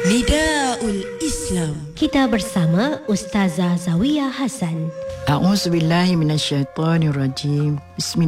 Nidaul Islam. Kita bersama Ustazah Zawiyah Hasan. A'udzubillahi minasyaitonirrajim.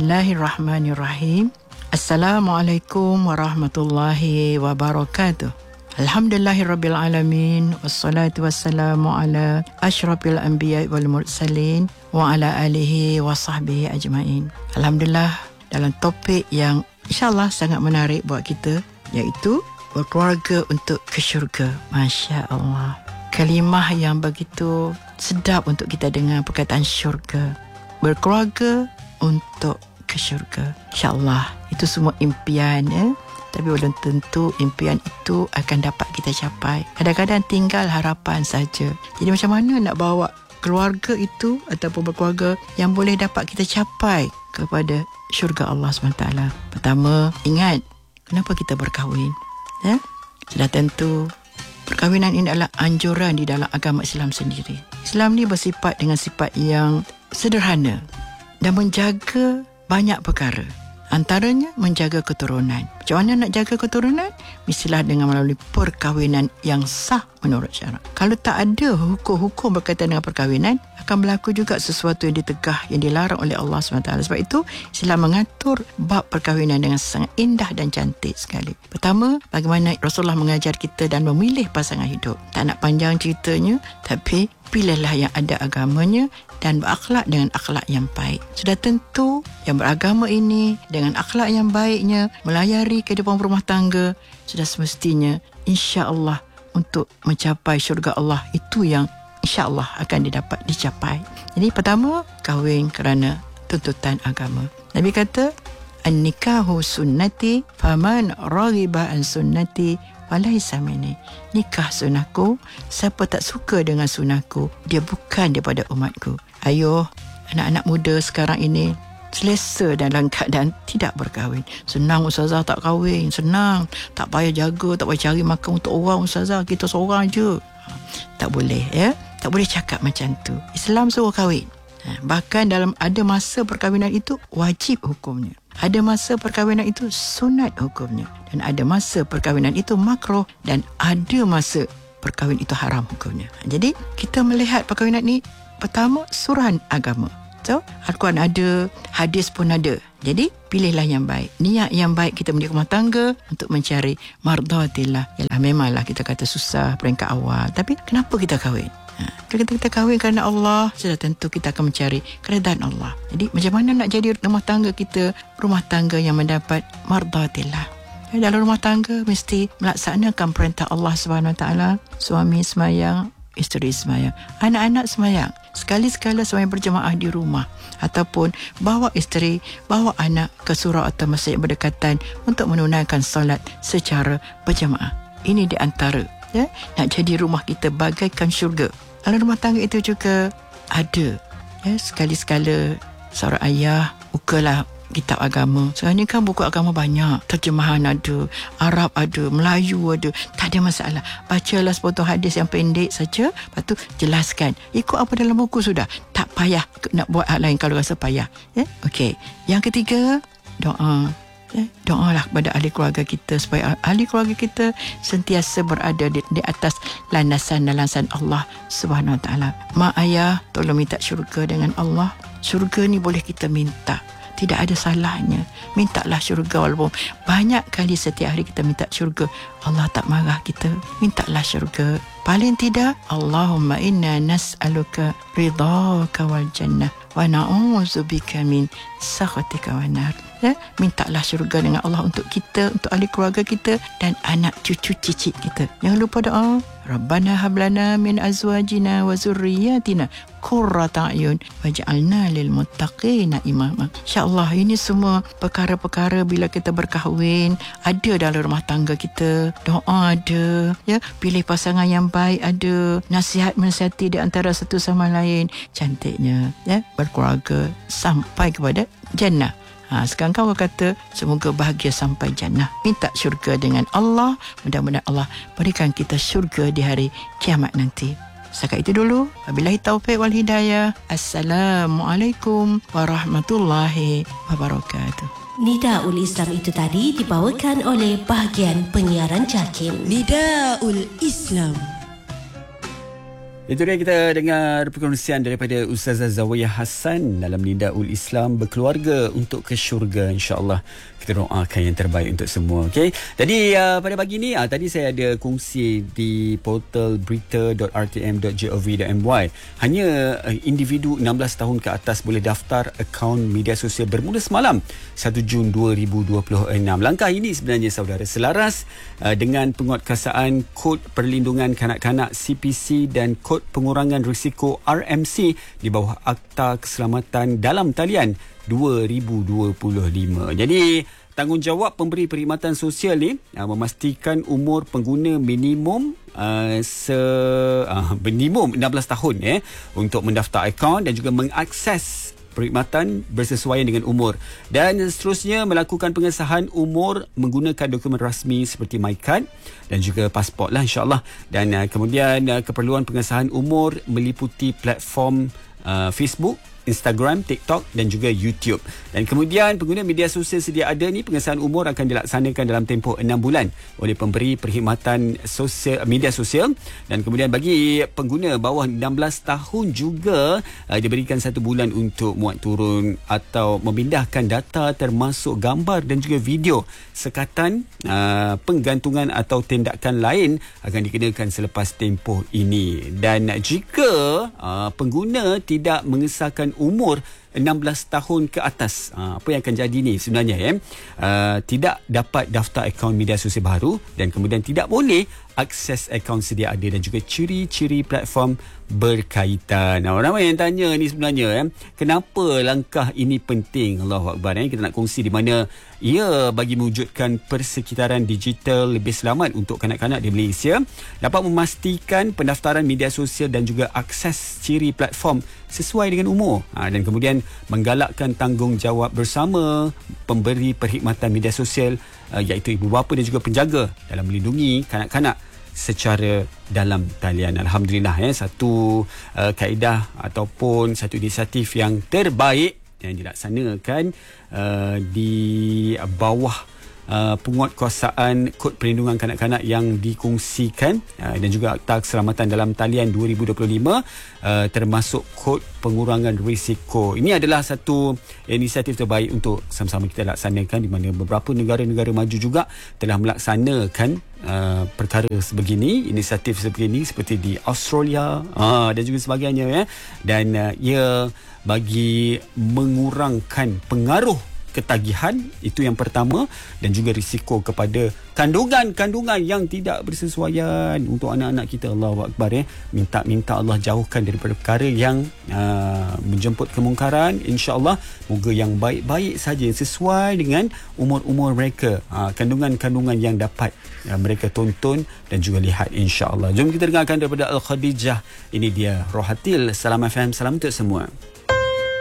Bismillahirrahmanirrahim. Assalamualaikum warahmatullahi wabarakatuh. Alhamdulillahirabbil alamin wassalatu wassalamu ala asyrafil anbiya'i wal mursalin wa ala alihi wa sahbihi ajmain. Alhamdulillah, dalam topik yang insya-Allah sangat menarik buat kita, iaitu berkeluarga untuk ke syurga. Masya Allah, kalimah yang begitu sedap untuk kita dengar, perkataan syurga. Berkeluarga untuk ke syurga. InsyaAllah itu semua impian, ya. Tapi belum tentu impian itu akan dapat kita capai. Kadang-kadang tinggal harapan saja. Jadi macam mana nak bawa keluarga itu ataupun berkeluarga yang boleh dapat kita capai kepada syurga Allah SWT? Pertama, ingat kenapa kita berkahwin. Ya? Sudah tentu perkahwinan ini adalah anjuran di dalam agama Islam sendiri. Islam ni bersifat dengan sifat yang sederhana dan menjaga banyak perkara. Antaranya menjaga keturunan. Macam mana nak jaga keturunan? Mestilah dengan melalui perkahwinan yang sah menurut syarak. Kalau tak ada hukum-hukum berkaitan dengan perkahwinan, akan berlaku juga sesuatu yang ditegah, yang dilarang oleh Allah SWT. Sebab itu, Islam mengatur bab perkahwinan dengan sangat indah dan cantik sekali. Pertama, bagaimana Rasulullah mengajar kita dan memilih pasangan hidup. Tak nak panjang ceritanya, tapi pilihlah yang ada agamanya dan berakhlak dengan akhlak yang baik. Sudah tentu yang beragama ini dengan akhlak yang baiknya melayari kehidupan rumah tangga, sudah semestinya insya-Allah untuk mencapai syurga Allah itu yang insya-Allah akan dicapai. Jadi pertama, kahwin kerana tuntutan agama. Nabi kata, an-nikahu sunnati faman raghiba an sunnati falaisa minni. Nikah sunahku, siapa tak suka dengan sunahku, dia bukan daripada umatku. Ayo, anak-anak muda sekarang ini selesa dalam keadaan tidak berkahwin. Senang ustazah tak kahwin, senang, tak payah jaga, tak payah cari makan untuk orang ustazah, kita seorang je. Tak boleh, ya. Tak boleh cakap macam tu. Islam suruh kahwin. Bahkan dalam ada masa perkahwinan itu wajib hukumnya. Ada masa perkahwinan itu sunat hukumnya. Dan ada masa perkahwinan itu makruh. Dan ada masa perkahwinan itu haram hukumnya. Jadi kita melihat perkahwinan ini, pertama, suruhan agama. So, Al-Quran ada, hadis pun ada. Jadi, pilihlah yang baik. Niat yang baik kita mendidik rumah tangga untuk mencari mardatillah. Yalah, memanglah kita kata susah peringkat awal. Tapi, kenapa kita kahwin? Kalau kita kahwin kerana Allah, sudah tentu kita akan mencari keredaan Allah. Jadi, macam mana nak jadi rumah tangga kita, rumah tangga yang mendapat mardatillah? Dalam rumah tangga, mesti melaksanakan perintah Allah SWT. Suami semayang, isteri semayang, anak-anak semayang, sekali-sekala semayang berjemaah di rumah, ataupun bawa isteri, bawa anak ke surau atau masjid berdekatan untuk menunaikan solat secara berjemaah. Ini di antara, ya, nak jadi rumah kita bagaikan syurga. Dalam rumah tangga itu juga ada, ya, sekali-sekala seorang ayah bukalah kitab agama. Sekarang ni kan buku agama banyak. Terjemahan ada, Arab ada, Melayu ada. Tak ada masalah. Bacalah sepotong hadis yang pendek saja. Lepas tu jelaskan. Ikut apa dalam buku sudah. Tak payah nak buat hal lain kalau rasa payah. Ya? Okey. Yang ketiga, doa. Ya? Doalah kepada ahli keluarga kita supaya ahli keluarga kita sentiasa berada di atas landasan Allah Subhanahu Wa Taala. Mak ayah, tolong minta syurga dengan Allah. Syurga ni boleh kita minta. Tidak ada salahnya. Mintalah syurga, walaupun banyak kali setiap hari kita minta syurga, Allah tak marah kita. Mintalah syurga. Paling tidak, Allahumma inna nas'aluka ridhaka wal jannah wa na'udzubika min sakhatika wan nar. Ya? Mintalah syurga dengan Allah untuk kita, untuk ahli keluarga kita dan anak cucu cicit kita. Jangan lupa doa. Rabbana hablana min azwajina wa zurriyatina qurrata a'yun waj'alna lil muttaqina imama. InsyaAllah ini semua perkara-perkara bila kita berkahwin ada dalam rumah tangga kita. Doa ada, ya, pilih pasangan yang baik ada, nasihat menasihati di antara satu sama lain. Cantiknya, ya, berkeluarga sampai kepada jannah. Sekarang kau kata semoga bahagia sampai jannah. Minta syurga dengan Allah. Mudah-mudahan Allah berikan kita syurga di hari kiamat nanti. Setakat itu dulu. Wabillahi taufiq wal hidayah. Assalamualaikum warahmatullahi wabarakatuh. Nidaul Islam itu tadi dibawakan oleh bahagian penyiaran JAKIM. Nidaul Islam. Itu dia, kita dengar perkongsian daripada Ustazah Zawiyah Hassan dalam Nidaul Islam, berkeluarga untuk ke syurga, insya-Allah. Kita doakan yang terbaik untuk semua. Okey. Jadi pada pagi ni tadi saya ada kongsi di portal berita.rtm.gov.my. Hanya individu 16 tahun ke atas boleh daftar akaun media sosial bermula semalam 1 Jun 2026. Langkah ini sebenarnya saudara selaras dengan penguatkuasaan kod perlindungan kanak-kanak CPC dan kod pengurangan risiko RMC di bawah Akta Keselamatan Dalam Talian 2025. Jadi tanggungjawab pemberi perkhidmatan sosial ni memastikan umur pengguna minimum minimum 16 tahun untuk mendaftar akaun dan juga mengakses perkhidmatan bersesuaian dengan umur, dan seterusnya melakukan pengesahan umur menggunakan dokumen rasmi seperti MyCard dan juga pasport lah, insyaAllah. Dan kemudian keperluan pengesahan umur meliputi platform Facebook, Instagram, TikTok dan juga YouTube. Dan kemudian pengguna media sosial sedia ada ni, pengesahan umur akan dilaksanakan dalam tempoh 6 bulan oleh pemberi perkhidmatan sosial, media sosial. Dan kemudian bagi pengguna bawah 16 tahun juga diberikan 1 bulan untuk muat turun atau memindahkan data termasuk gambar dan juga video. Sekatan penggantungan atau tindakan lain akan dikenakan selepas tempoh ini. Dan jika pengguna tidak mengesahkan umur 16 tahun ke atas, apa yang akan jadi ni sebenarnya tidak dapat daftar akaun media sosial baru dan kemudian tidak boleh akses akaun sedia ada dan juga ciri-ciri platform berkaitan. Ramai yang tanya ni sebenarnya kenapa langkah ini penting. Allahu Akbar. Kita nak kongsi di mana ia bagi mewujudkan persekitaran digital lebih selamat untuk kanak-kanak di Malaysia, dapat memastikan pendaftaran media sosial dan juga akses ciri platform sesuai dengan umur, dan kemudian menggalakkan tanggungjawab bersama pemberi perkhidmatan media sosial iaitu ibu bapa dan juga penjaga dalam melindungi kanak-kanak secara dalam talian. Alhamdulillah, satu kaedah ataupun satu inisiatif yang terbaik yang dilaksanakan di bawah penguatkuasaan kod perlindungan kanak-kanak yang dikongsikan dan juga Akta Keselamatan Dalam Talian 2025, termasuk kod pengurangan risiko. Ini adalah satu inisiatif terbaik untuk sama-sama kita laksanakan, di mana beberapa negara-negara maju juga telah melaksanakan perkara sebegini, inisiatif sebegini seperti di Australia dan juga sebagainya dan ia bagi mengurangkan pengaruh ketagihan, itu yang pertama, dan juga risiko kepada kandungan-kandungan yang tidak bersesuaian untuk anak-anak kita. Allahu Akbar. Minta Allah jauhkan daripada perkara yang menjemput kemungkaran. InsyaAllah moga yang baik-baik saja sesuai dengan umur-umur mereka, kandungan-kandungan yang dapat mereka tonton dan juga lihat, insyaAllah. Jom kita dengarkan daripada Al-Khadijah. Ini dia Rohatil. Salam FM, salam untuk semua.